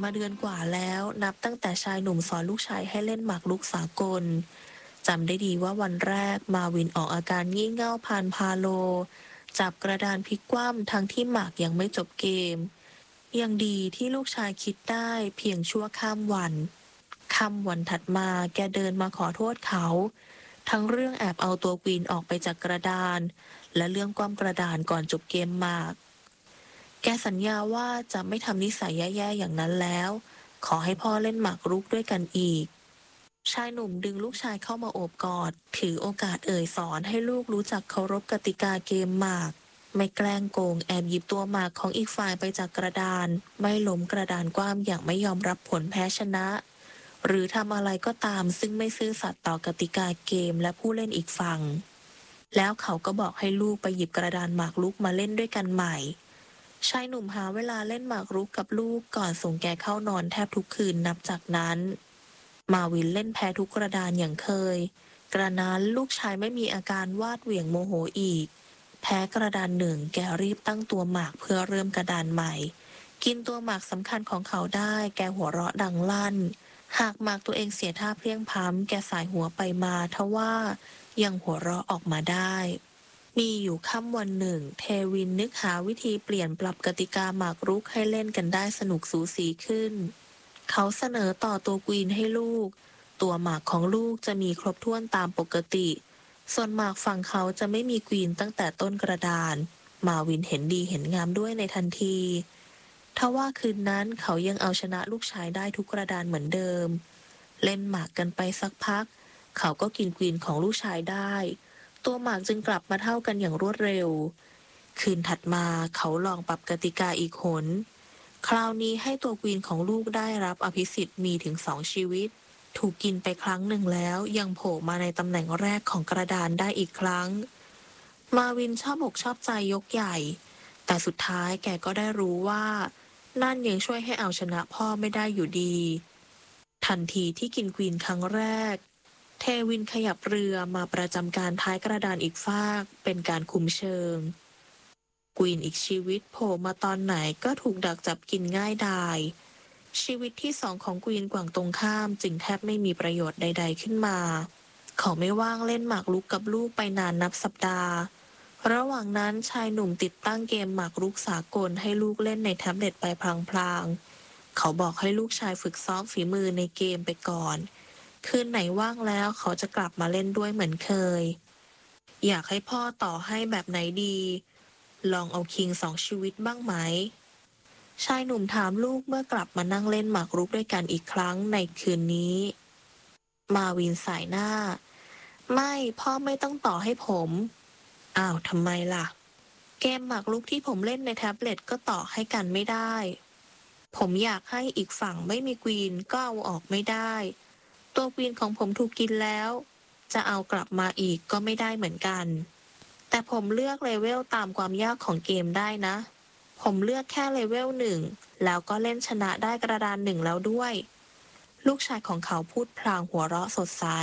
มาเดือนกว่าแล้วนับตั้งแต่ชายหนุ่มสอนลูกชายให้เล่นหมากรุกสากลจำได้ดีว่าวันแรกมาวินออกอาการงี่เง่าพานพาโลจับกระดานพลิกคว่ำทั้งที่หมากยังไม่จบเกมยังดีที่ลูกชายคิดได้เพียงชั่วข้ามวันถัดมาแกเดินมาขอโทษเขาทั้งเรื่องแอบเอาตัวกวีนออกไปจากกระดานและเรื่องคว่ำกระดานก่อนจบเกมหมาก แกสัญญาว่าจะไม่ทำนิสัยแย่ๆอย่างนั้นแล้ว ขอให้พ่อเล่นหมากรุกด้วยกันอีก ชายหนุ่มดึงลูกชายเข้ามาโอบกอด ถือโอกาสสอนให้ลูกรู้จักเคารพกติกาเกมหมาก ไม่แกล้งโกงแอบหยิบตัวหมากของอีกฝ่ายไปจากกระดาน ไม่ล้มกระดานคว่ำอย่างไม่ยอมรับผลแพ้ชนะ หรือทำอะไรก็ตามซึ่งไม่ซื่อสัตย์ต่อกติกาเกมและผู้เล่นอีกฝั่ง แล้วเขาก็บอกให้ลูกไปหยิบกระดานหมากรุกมาเล่นด้วยกันใหม่ ชายหนุ่มหาเวลาเล่นหมากรุกกับลูกก่อนส่งแกเข้านอนแทบทุกคืนนับจากนั้นมาวินเล่นแพ้ทุกกระดานอย่างเคยกระนั้นลูกชายไม่มีอาการวาดเหวี่ยงโมโหอีกแพ้กระดานหนึ่งแกรีบตั้งตัวหมากเพื่อเริ่มกระดานใหม่กินตัวหมากสำคัญของเขาได้แกหัวเราะดังลั่นหากหมากตัวเองเสียท่าเพลียงพล้ำแกสายหัวไปมาทว่ายังหัวเราะออกมาได้มีอยู่ค่ำวันหนึ่งเทวินนึกหาวิธีเปลี่ยนปรับกติกาหมากรุกให้เล่นกันได้สนุกสูสีขึ้นเขาเสนอต่อตัวกวีนให้ลูกตัวหมากของลูกจะมีครบถ้วนตามปกติส่วนหมากฝั่งเขาจะไม่มีกวีนตั้งแต่ต้นกระดานมาวินเห็นดีเห็นงามด้วยในทันทีทว่าคืนนั้นเขายังเอาชนะลูกชายได้ทุกกระดานเหมือนเดิมเล่นหมากกันไปสักพักเขาก็กินกวีนของลูกชายได้ตัวหมากจึงกลับมาเท่ากันอย่างรวดเร็วคืนถัดมาเขาลองปรับกติกาอีกหนคราวนี้ให้ตัวกวีนของลูกได้รับอภิสิทธิ์มีถึง2 ชีวิตถูกกินไปครั้งหนึ่งแล้วยังโผล่มาในตำแหน่งแรกของกระดานได้อีกครั้งมาวินชอบอกชอบใจยกใหญ่แต่สุดท้ายแกก็ได้รู้ว่านั่นยังช่วยให้เอาชนะพ่อไม่ได้อยู่ดีทันทีที่กินกวีนครั้งแรกเทวินขยับเรือมาประจำการท้ายกระดานอีกฟากเป็นการคุมเชิงกวีนอีกชีวิตโผล่มาตอนไหนก็ถูกดักจับกินง่ายดายชีวิตที่2ของกวีนกวางตรงข้ามจึงแทบไม่มีประโยชน์ใดๆขึ้นมาเขาไม่ว่างเล่นหมากรุกกับลูกไปนานนับสัปดาห์ระหว่างนั้นชายหนุ่มติดตั้งเกมหมากรุกสากลให้ลูกเล่นในแท็บเล็ตไปพลางๆเขาบอกให้ลูกชายฝึกซ้อมฝีมือในเกมไปก่อนคืนไหนว่างแล้วเขาจะกลับมาเล่นด้วยเหมือนเคยอยากให้พ่อต่อให้แบบไหนดีลองเอาคิง2 ชีวิตบ้างไหมชายหนุ่มถามลูกเมื่อกลับมานั่งเล่นหมากรุกด้วยกันอีกครั้งในคืนนี้มาวินสายหน้าไม่พ่อไม่ต้องต่อให้ผมอ้าวทำไมล่ะเกมหมากรุกที่ผมเล่นในแท็บเล็ตก็ต่อให้กันไม่ได้ผมอยากให้อีกฝั่งไม่มีกวีนก็เอาออกไม่ได้ตัวกวีนของผมถูกกินแล้วจะเอากลับมาอีกก็ไม่ได้เหมือนกันแต่ผมเลือกเลเวลตามความยากของเกมได้นะผมเลือกแค่เลเวล1แล้วก็เล่นชนะได้กระดาน1แล้วด้วยลูกชายของเขาพูดพลางหัวเราะสดใส